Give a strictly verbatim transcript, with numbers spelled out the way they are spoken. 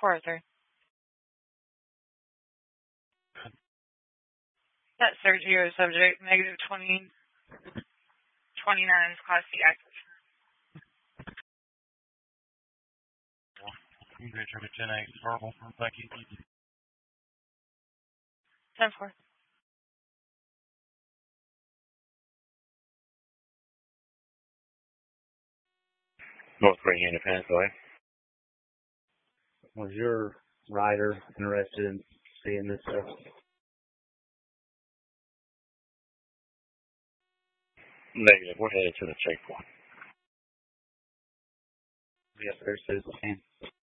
four oh three. That Sergio subject, negative twenty, twenty-nine is Class C active. ten eight, verbal from Becky. ten four. North Green Independence, go ahead. Was your rider interested in seeing this stuff? Negative. We're headed to the checkpoint. Yes, sir. Says